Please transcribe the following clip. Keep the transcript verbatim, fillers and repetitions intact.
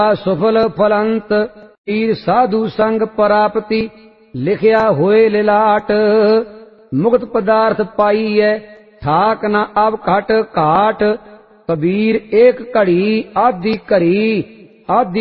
सुफल फलंत तीर साधु संग प्राप्ति लिखिया होए लिलाट। मुक्त पदार्थ पाई है ठाक न अब घट घाट। कबीर एक घड़ी आधी घड़ी आधी